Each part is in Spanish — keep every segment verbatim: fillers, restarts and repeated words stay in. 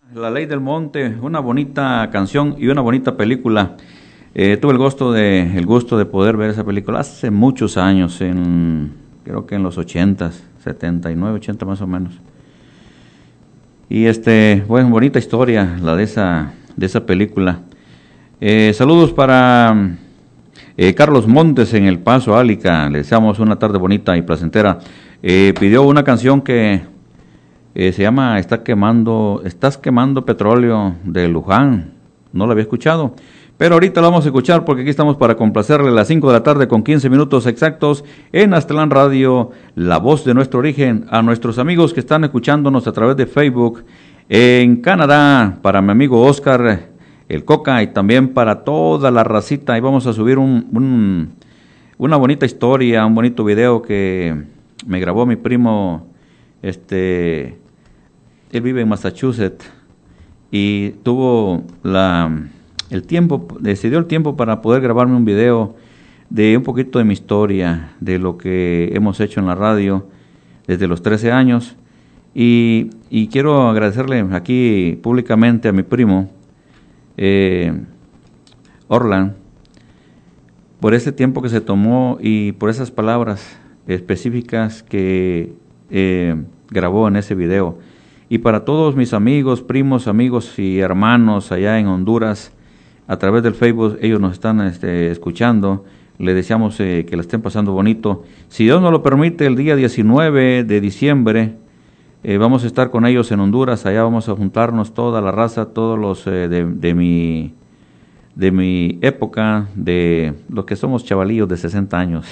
La Ley del Monte, una bonita canción y una bonita película. Eh, tuve el gusto de el gusto de poder ver esa película hace muchos años, en creo que en los ochentas, setenta y nueve, ochenta más o menos. Y este, bueno, bonita historia la de esa de esa película. Eh, saludos para eh, Carlos Montes en El Paso, Álica. Le deseamos una tarde bonita y placentera. Eh, pidió una canción que Eh, se llama Está quemando, Estás quemando petróleo, de Luján. No lo había escuchado, pero ahorita lo vamos a escuchar porque aquí estamos para complacerle a las cinco de la tarde con quince minutos exactos en Aztlán Radio, la voz de nuestro origen. A nuestros amigos que están escuchándonos a través de Facebook en Canadá, para mi amigo Oscar el Coca, y también para toda la racita. Y vamos a subir un, un, una bonita historia, un bonito video que me grabó mi primo. Este, él vive en Massachusetts y tuvo la, el tiempo, decidió el tiempo para poder grabarme un video de un poquito de mi historia, de lo que hemos hecho en la radio desde los trece años. Y, y quiero agradecerle aquí públicamente a mi primo, eh, Orlan, por ese tiempo que se tomó y por esas palabras específicas que eh, grabó en ese video. Y para todos mis amigos, primos, amigos y hermanos allá en Honduras, a través del Facebook, ellos nos están este, escuchando. Les deseamos eh, que la estén pasando bonito. Si Dios nos lo permite, el día diecinueve de diciembre eh, vamos a estar con ellos en Honduras. Allá vamos a juntarnos toda la raza, todos los eh, de, de mi de mi época, de los que somos chavalillos de sesenta años.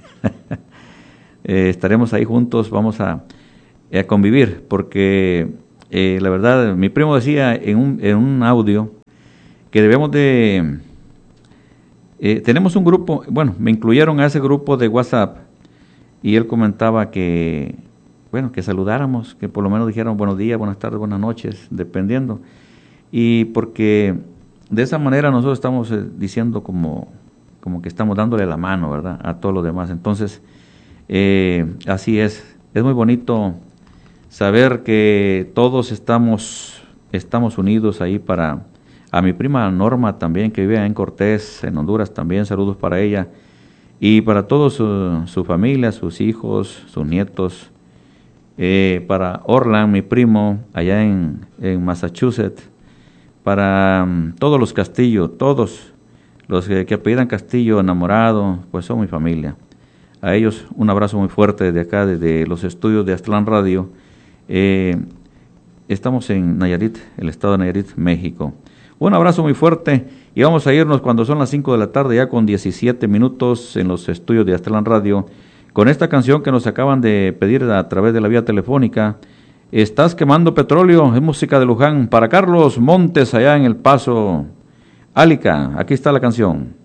eh, estaremos ahí juntos, vamos a a convivir, porque eh, la verdad, mi primo decía en un, en un audio que debemos de, eh, tenemos un grupo, bueno, me incluyeron a ese grupo de WhatsApp, y él comentaba que, bueno, que saludáramos, que por lo menos dijeran buenos días, buenas tardes, buenas noches, dependiendo, y porque de esa manera nosotros estamos eh, diciendo como, como que estamos dándole la mano, ¿verdad?, a todos los demás. Entonces, eh, así es, es muy bonito saber que todos estamos estamos unidos ahí. Para a mi prima Norma también, que vive en Cortés, en Honduras, también saludos para ella, y para toda su, su familia, sus hijos, sus nietos, eh, para Orlan, mi primo, allá en, en Massachusetts, para um, todos los Castillo, todos los que, que apellidan Castillo, enamorado, pues son mi familia. A ellos un abrazo muy fuerte desde acá, desde los estudios de Aztlán Radio. Eh, estamos en Nayarit, el estado de Nayarit, México. Un abrazo muy fuerte y vamos a irnos cuando son las cinco de la tarde, ya con diecisiete minutos en los estudios de Aztlán Radio, con esta canción que nos acaban de pedir a través de la vía telefónica. Estás quemando petróleo, es música de Luján, para Carlos Montes allá en El Paso, Álica. Aquí está la canción.